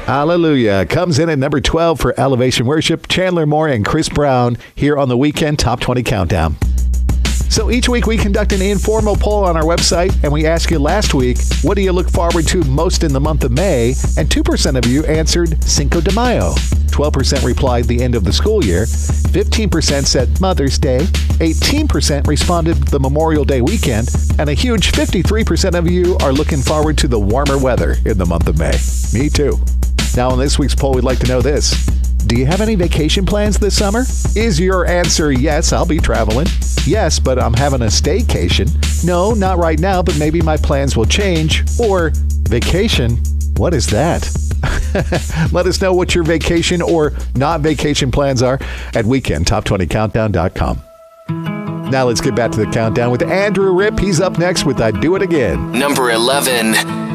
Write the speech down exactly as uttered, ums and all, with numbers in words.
Hallelujah. Comes in at number twelve for Elevation Worship. Chandler Moore and Chris Brown here on the Weekend Top twenty Countdown. So each week we conduct an informal poll on our website, and we asked you last week, what do you look forward to most in the month of May? And two percent of you answered Cinco de Mayo. twelve percent replied the end of the school year. fifteen percent said Mother's Day. eighteen percent responded the Memorial Day weekend. And a huge fifty-three percent of you are looking forward to the warmer weather in the month of May. Me too. Now, in this week's poll, we'd like to know this. Do you have any vacation plans this summer? Is your answer yes, I'll be traveling? Yes, but I'm having a staycation. No, not right now, but maybe my plans will change. Or vacation? What is that? Let us know what your vacation or not vacation plans are at weekend top twenty countdown dot com. Now let's get back to the countdown with Andrew Ripp. He's up next with I Do It Again. Number eleven.